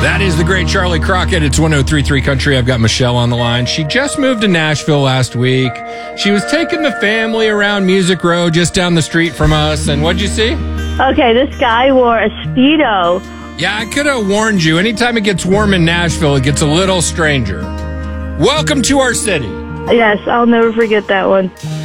That is the great Charlie Crockett. It's 103.3 Country. I've got Michelle on the line. She just moved to Nashville last week. She was taking the family around Music Row just down the street from us. And what'd you see? Okay, this guy wore a Speedo. Yeah, I could have warned you. Anytime it gets warm in Nashville, it gets a little stranger. Welcome to our city. Yes, I'll never forget that one.